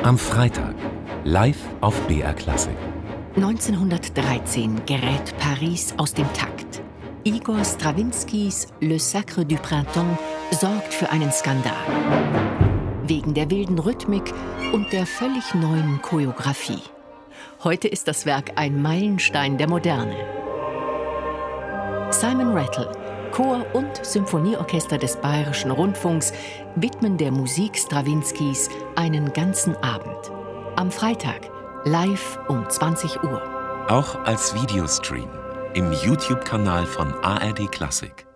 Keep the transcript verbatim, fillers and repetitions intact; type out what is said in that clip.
Am Freitag, live auf B R Klassik. neunzehnhundertdreizehn gerät Paris aus dem Takt. Igor Strawinskys Le Sacre du Printemps sorgt für einen Skandal. Wegen der wilden Rhythmik und der völlig neuen Choreografie. Heute ist das Werk ein Meilenstein der Moderne. Simon Rattle, Chor und Symphonieorchester des Bayerischen Rundfunks widmen der Musik Strawinskys einen ganzen Abend. Am Freitag, live um zwanzig Uhr. Auch als Videostream im YouTube-Kanal von A R D Klassik.